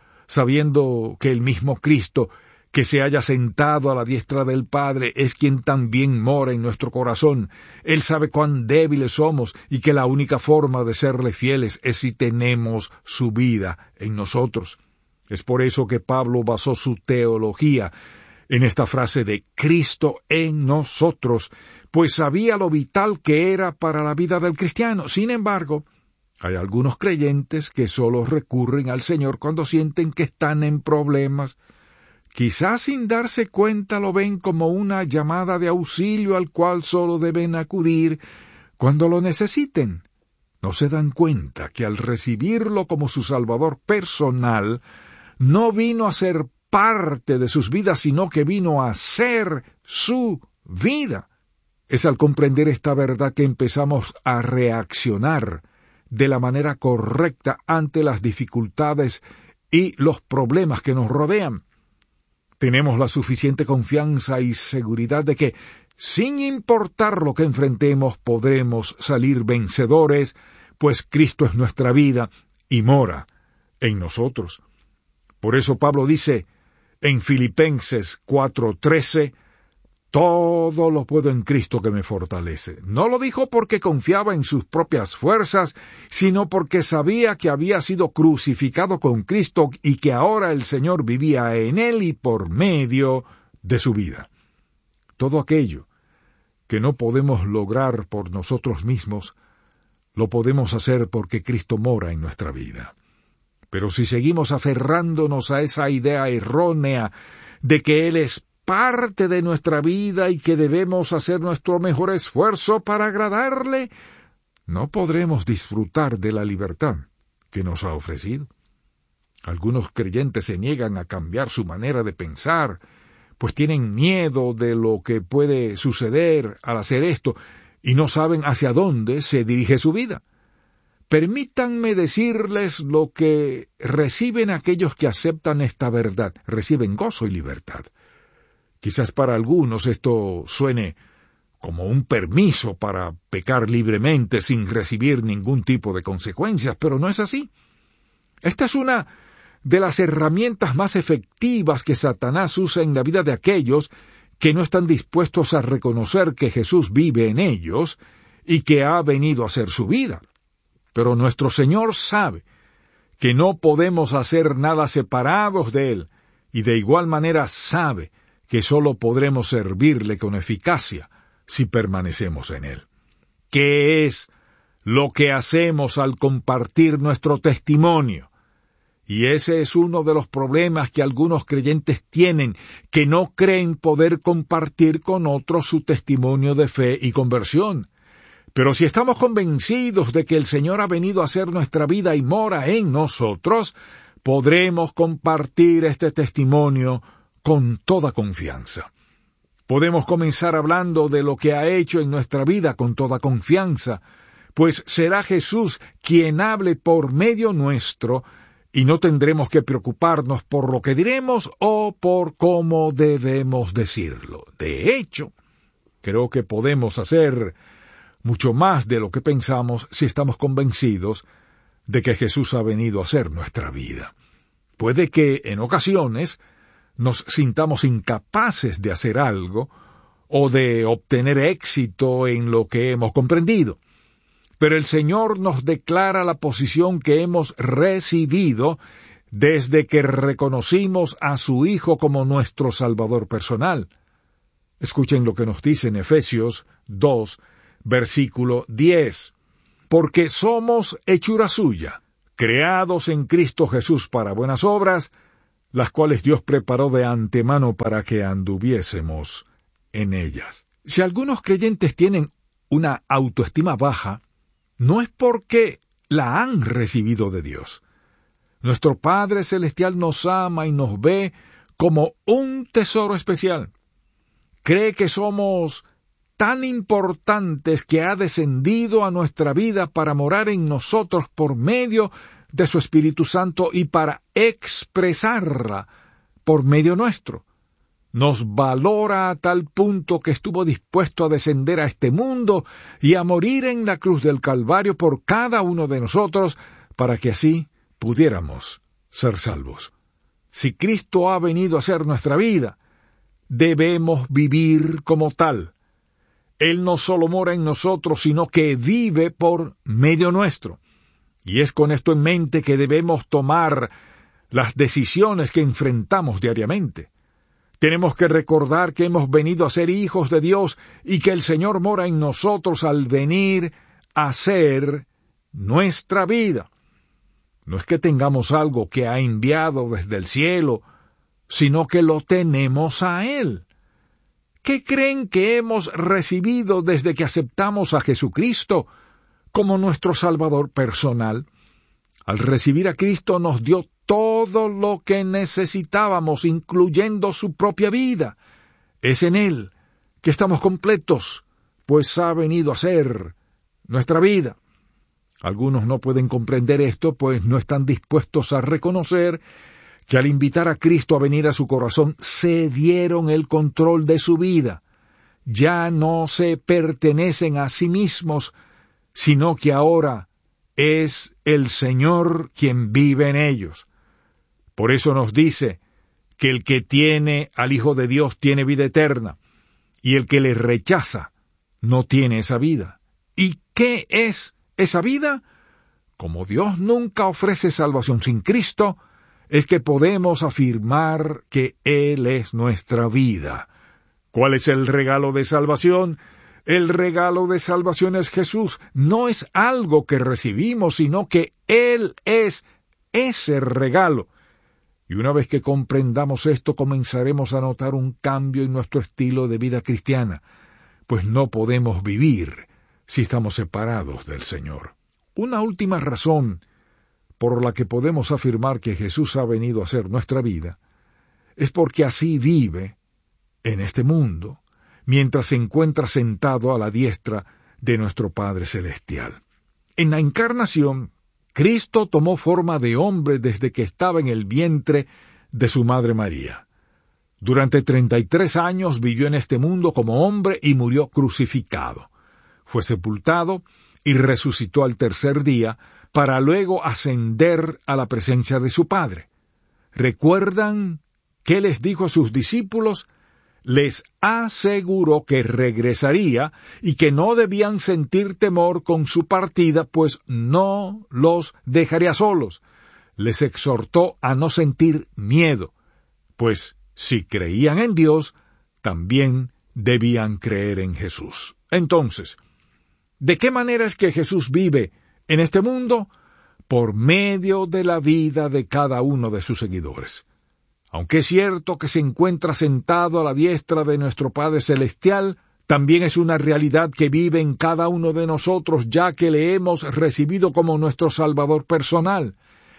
sabiendo que el mismo Cristo que se haya sentado a la diestra del Padre es quien también mora en nuestro corazón. Él sabe cuán débiles somos y que la única forma de serle fieles es si tenemos su vida en nosotros. Es por eso que Pablo basó su teología en esta frase de Cristo en nosotros, pues sabía lo vital que era para la vida del cristiano. Sin embargo, hay algunos creyentes que solo recurren al Señor cuando sienten que están en problemas. Quizás sin darse cuenta lo ven como una llamada de auxilio al cual solo deben acudir cuando lo necesiten. No se dan cuenta que al recibirlo como su Salvador personal, no vino a ser parte de sus vidas, sino que vino a ser su vida. Es al comprender esta verdad que empezamos a reaccionar de la manera correcta ante las dificultades y los problemas que nos rodean. Tenemos la suficiente confianza y seguridad de que, sin importar lo que enfrentemos, podremos salir vencedores, pues Cristo es nuestra vida y mora en nosotros. Por eso Pablo dice en Filipenses 4:13, todo lo puedo en Cristo que me fortalece. No lo dijo porque confiaba en sus propias fuerzas, sino porque sabía que había sido crucificado con Cristo y que ahora el Señor vivía en él y por medio de su vida. Todo aquello que no podemos lograr por nosotros mismos, lo podemos hacer porque Cristo mora en nuestra vida. Pero si seguimos aferrándonos a esa idea errónea de que Él es parte de nuestra vida y que debemos hacer nuestro mejor esfuerzo para agradarle, no podremos disfrutar de la libertad que nos ha ofrecido. Algunos creyentes se niegan a cambiar su manera de pensar, pues tienen miedo de lo que puede suceder al hacer esto y no saben hacia dónde se dirige su vida. Permítanme decirles lo que reciben aquellos que aceptan esta verdad. Reciben gozo y libertad. Quizás para algunos esto suene como un permiso para pecar libremente sin recibir ningún tipo de consecuencias, pero no es así. Esta es una de las herramientas más efectivas que Satanás usa en la vida de aquellos que no están dispuestos a reconocer que Jesús vive en ellos y que ha venido a ser su vida. Pero nuestro Señor sabe que no podemos hacer nada separados de Él, y de igual manera sabe que sólo podremos servirle con eficacia si permanecemos en Él. ¿Qué es lo que hacemos al compartir nuestro testimonio? Y ese es uno de los problemas que algunos creyentes tienen, que no creen poder compartir con otros su testimonio de fe y conversión. Pero si estamos convencidos de que el Señor ha venido a ser nuestra vida y mora en nosotros, podremos compartir este testimonio con toda confianza. Podemos comenzar hablando de lo que ha hecho en nuestra vida con toda confianza, pues será Jesús quien hable por medio nuestro, y no tendremos que preocuparnos por lo que diremos o por cómo debemos decirlo. De hecho, creo que podemos hacer mucho más de lo que pensamos si estamos convencidos de que Jesús ha venido a ser nuestra vida. Puede que, en ocasiones, nos sintamos incapaces de hacer algo o de obtener éxito en lo que hemos comprendido. Pero el Señor nos declara la posición que hemos recibido desde que reconocimos a su Hijo como nuestro Salvador personal. Escuchen lo que nos dice en Efesios 2, versículo 10. porque somos hechura suya, creados en Cristo Jesús para buenas obras, las cuales Dios preparó de antemano para que anduviésemos en ellas. Si algunos creyentes tienen una autoestima baja, no es porque la han recibido de Dios. Nuestro Padre Celestial nos ama y nos ve como un tesoro especial. Cree que somos tan importantes que ha descendido a nuestra vida para morar en nosotros por medio de su Espíritu Santo y para expresarla por medio nuestro. Nos valora a tal punto que estuvo dispuesto a descender a este mundo y a morir en la cruz del Calvario por cada uno de nosotros, para que así pudiéramos ser salvos. Si Cristo ha venido a ser nuestra vida, debemos vivir como tal. Él no solo mora en nosotros, sino que vive por medio nuestro. Y es con esto en mente que debemos tomar las decisiones que enfrentamos diariamente. Tenemos que recordar que hemos venido a ser hijos de Dios y que el Señor mora en nosotros al venir a ser nuestra vida. No es que tengamos algo que ha enviado desde el cielo, sino que lo tenemos a Él. ¿Qué creen que hemos recibido desde que aceptamos a Jesucristo como nuestro Salvador personal? Al recibir a Cristo nos dio todo lo que necesitábamos, incluyendo su propia vida. Es en Él que estamos completos, pues ha venido a ser nuestra vida. Algunos no pueden comprender esto, pues no están dispuestos a reconocer que al invitar a Cristo a venir a su corazón, cedieron el control de su vida. Ya no se pertenecen a sí mismos, sino que ahora es el Señor quien vive en ellos. Por eso nos dice que el que tiene al Hijo de Dios tiene vida eterna, y el que le rechaza no tiene esa vida. ¿Y qué es esa vida? Como Dios nunca ofrece salvación sin Cristo, es que podemos afirmar que Él es nuestra vida. ¿Cuál es el regalo de salvación? El regalo de salvación es Jesús. No es algo que recibimos, sino que Él es ese regalo. Y una vez que comprendamos esto, comenzaremos a notar un cambio en nuestro estilo de vida cristiana, pues no podemos vivir si estamos separados del Señor. Una última razón por la que podemos afirmar que Jesús ha venido a ser nuestra vida, es porque así vive en este mundo, mientras se encuentra sentado a la diestra de nuestro Padre Celestial. En la encarnación, Cristo tomó forma de hombre desde que estaba en el vientre de su madre María. Durante 33 años vivió en este mundo como hombre y murió crucificado. Fue sepultado y resucitó al tercer día, para luego ascender a la presencia de su Padre. ¿Recuerdan qué les dijo a sus discípulos? Les aseguró que regresaría y que no debían sentir temor con su partida, pues no los dejaría solos. Les exhortó a no sentir miedo, pues si creían en Dios, también debían creer en Jesús. Entonces, ¿de qué manera es que Jesús vive en este mundo? Por medio de la vida de cada uno de sus seguidores. Aunque es cierto que se encuentra sentado a la diestra de nuestro Padre Celestial, también es una realidad que vive en cada uno de nosotros, ya que le hemos recibido como nuestro Salvador personal.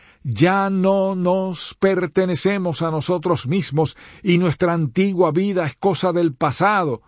Ya no nos pertenecemos a nosotros mismos y nuestra antigua vida es cosa del pasado.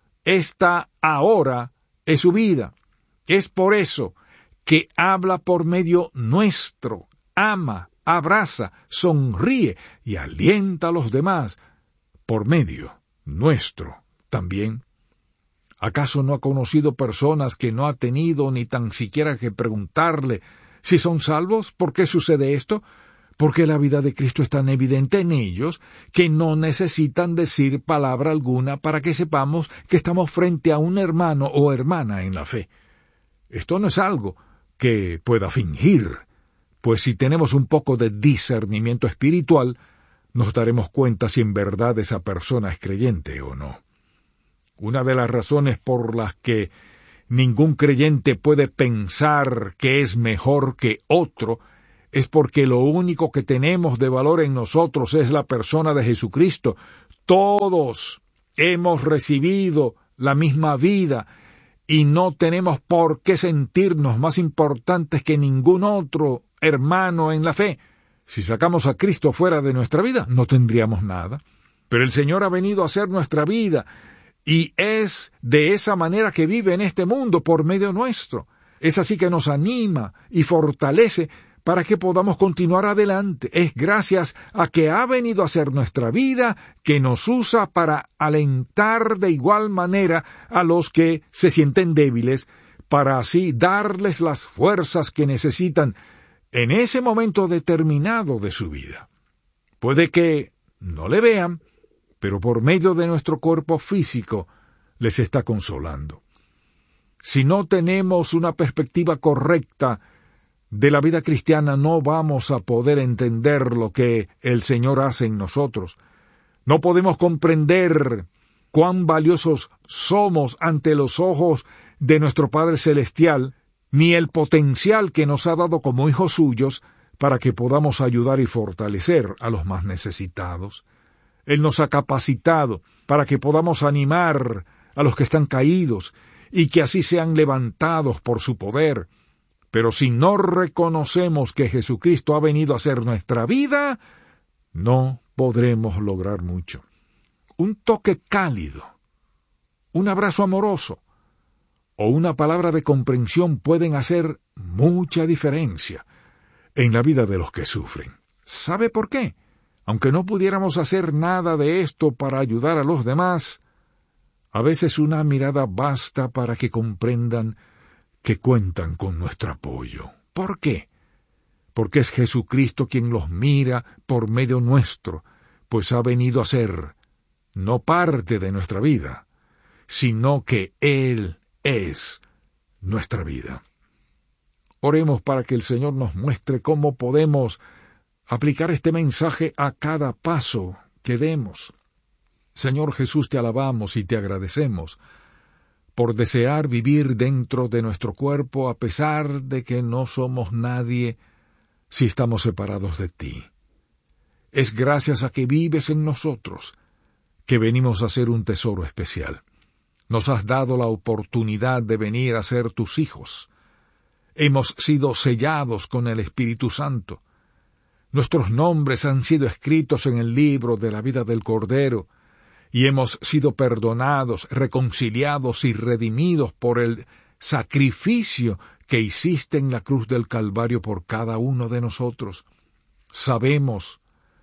Esta ahora es su vida. Es por eso que habla por medio nuestro, ama, abraza, sonríe y alienta a los demás por medio nuestro también. ¿Acaso no ha conocido personas que no ha tenido ni tan siquiera que preguntarle si son salvos? ¿Por qué sucede esto? Porque la vida de Cristo es tan evidente en ellos que no necesitan decir palabra alguna para que sepamos que estamos frente a un hermano o hermana en la fe. Esto no es algo que pueda fingir, pues si tenemos un poco de discernimiento espiritual, nos daremos cuenta si en verdad esa persona es creyente o no. Una de las razones por las que ningún creyente puede pensar que es mejor que otro, es porque lo único que tenemos de valor en nosotros es la persona de Jesucristo. Todos hemos recibido la misma vida y no tenemos por qué sentirnos más importantes que ningún otro hermano en la fe. Si sacamos a Cristo fuera de nuestra vida, no tendríamos nada. Pero el Señor ha venido a ser nuestra vida, y es de esa manera que vive en este mundo por medio nuestro. Es así que nos anima y fortalece para que podamos continuar adelante. Es gracias a que ha venido a ser nuestra vida que nos usa para alentar de igual manera a los que se sienten débiles, para así darles las fuerzas que necesitan en ese momento determinado de su vida. Puede que no le vean, pero por medio de nuestro cuerpo físico les está consolando. Si no tenemos una perspectiva correcta de la vida cristiana, no vamos a poder entender lo que el Señor hace en nosotros. No podemos comprender cuán valiosos somos ante los ojos de nuestro Padre Celestial, ni el potencial que nos ha dado como hijos suyos para que podamos ayudar y fortalecer a los más necesitados. Él nos ha capacitado para que podamos animar a los que están caídos y que así sean levantados por su poder. Pero si no reconocemos que Jesucristo ha venido a ser nuestra vida, no podremos lograr mucho. Un toque cálido, un abrazo amoroso o una palabra de comprensión pueden hacer mucha diferencia en la vida de los que sufren. ¿Sabe por qué? Aunque no pudiéramos hacer nada de esto para ayudar a los demás, a veces una mirada basta para que comprendan que cuentan con nuestro apoyo. ¿Por qué? Porque es Jesucristo quien los mira por medio nuestro, pues ha venido a ser no parte de nuestra vida, sino que Él es nuestra vida. Oremos para que el Señor nos muestre cómo podemos aplicar este mensaje a cada paso que demos. Señor Jesús, te alabamos y te agradecemos por desear vivir dentro de nuestro cuerpo a pesar de que no somos nadie si estamos separados de ti. Es gracias a que vives en nosotros que venimos a ser un tesoro especial. Nos has dado la oportunidad de venir a ser tus hijos. Hemos sido sellados con el Espíritu Santo. Nuestros nombres han sido escritos en el libro de la vida del Cordero, y hemos sido perdonados, reconciliados y redimidos por el sacrificio que hiciste en la cruz del Calvario por cada uno de nosotros. Sabemos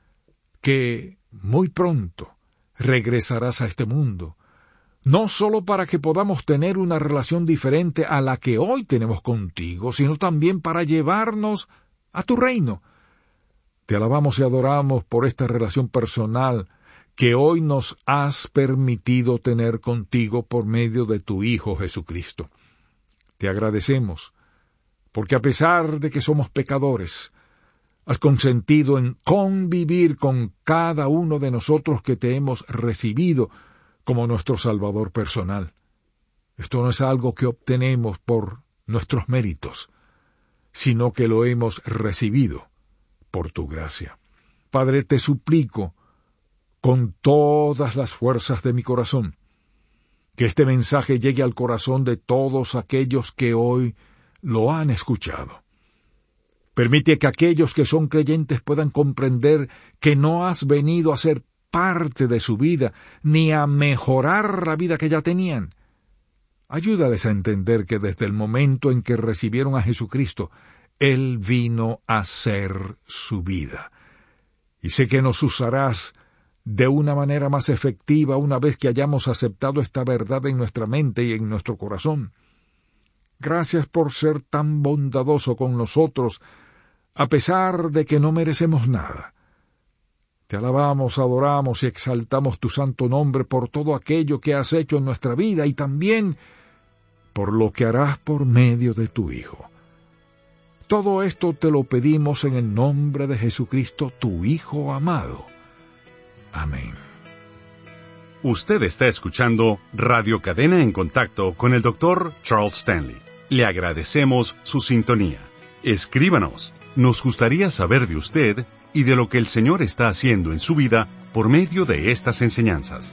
que muy pronto regresarás a este mundo, no solo para que podamos tener una relación diferente a la que hoy tenemos contigo, sino también para llevarnos a tu reino. Te alabamos y adoramos por esta relación personal que hoy nos has permitido tener contigo por medio de tu Hijo Jesucristo. Te agradecemos, porque a pesar de que somos pecadores, has consentido en convivir con cada uno de nosotros que te hemos recibido como nuestro Salvador personal. Esto no es algo que obtenemos por nuestros méritos, sino que lo hemos recibido por tu gracia. Padre, te suplico con todas las fuerzas de mi corazón que este mensaje llegue al corazón de todos aquellos que hoy lo han escuchado. Permite que aquellos que son creyentes puedan comprender que no has venido a ser parte de su vida, ni a mejorar la vida que ya tenían. Ayúdales a entender que desde el momento en que recibieron a Jesucristo, Él vino a ser su vida. Y sé que nos usarás de una manera más efectiva una vez que hayamos aceptado esta verdad en nuestra mente y en nuestro corazón. Gracias por ser tan bondadoso con nosotros, a pesar de que no merecemos nada. Te alabamos, adoramos y exaltamos tu santo nombre por todo aquello que has hecho en nuestra vida y también por lo que harás por medio de tu Hijo. Todo esto te lo pedimos en el nombre de Jesucristo, tu Hijo amado. Amén. Usted está escuchando Radio Cadena en Contacto con el Dr. Charles Stanley. Le agradecemos su sintonía. Escríbanos. Nos gustaría saber de usted y de lo que el Señor está haciendo en su vida por medio de estas enseñanzas.